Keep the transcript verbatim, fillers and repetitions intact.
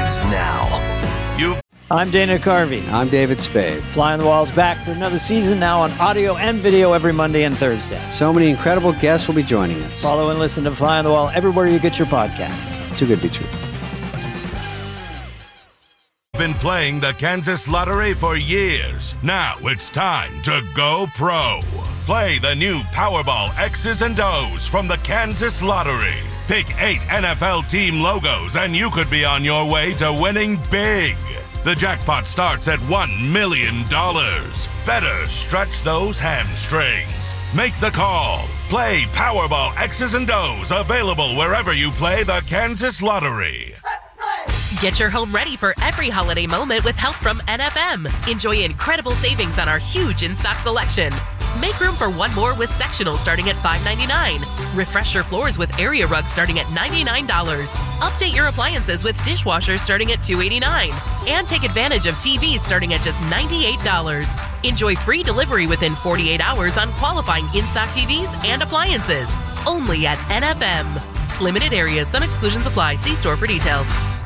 begins now. You. I'm Dana Carvey. I'm David Spade. Fly on the Wall's back for another season now on audio and video every Monday and Thursday. So many incredible guests will be joining us. Follow and listen to Fly on the Wall everywhere you get your podcasts. Too good to be true. Been playing the Kansas Lottery for years. Now it's time to go pro. Play the new Powerball X's and O's from the Kansas Lottery. Pick eight N F L team logos and you could be on your way to winning big. The jackpot starts at one million dollars. Better stretch those hamstrings. Make the call. Play Powerball X's and O's, available wherever you play the Kansas Lottery. Get your home ready for every holiday moment with help from N F M. Enjoy incredible savings on our huge in-stock selection. Make room for one more with sectional starting at five ninety-nine. Refresh your floors with area rugs starting at ninety-nine dollars. Update your appliances with dishwashers starting at two eighty-nine. And take advantage of T Vs starting at just ninety-eight dollars. Enjoy free delivery within forty-eight hours on qualifying in-stock T Vs and appliances. Only at N F M. Limited areas. Some exclusions apply. See store for details.